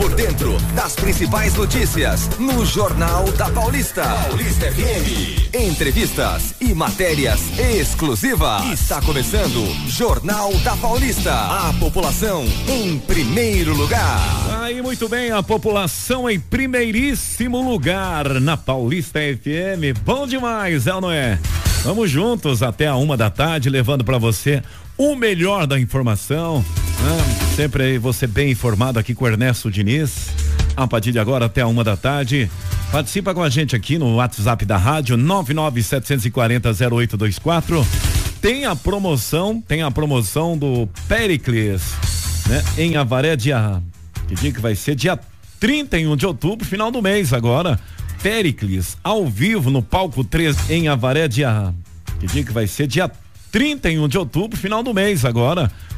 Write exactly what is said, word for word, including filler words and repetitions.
por dentro das principais notícias no Jornal da Paulista. Paulista F M. Entrevistas e matérias exclusivas. Está começando Jornal da Paulista. A população em primeiro lugar. Aí, muito bem, a população em primeiríssimo lugar na Paulista F M. Bom demais, é ou não é? Vamos juntos até a uma da tarde, levando para você o melhor da informação, né? Sempre aí você bem informado aqui com o Ernesto Diniz. A partir de agora até a uma da tarde. Participa com a gente aqui no WhatsApp da rádio nove nove sete quatro zero zero oito dois quatro. Tem a promoção, tem a promoção do Péricles, né? Em Avaré, dia, que dia que vai ser? Dia trinta e um de outubro, final do mês agora. Péricles, ao vivo no palco três em Avaré, dia, que dia que vai ser? Dia trinta e um de outubro, final do mês agora.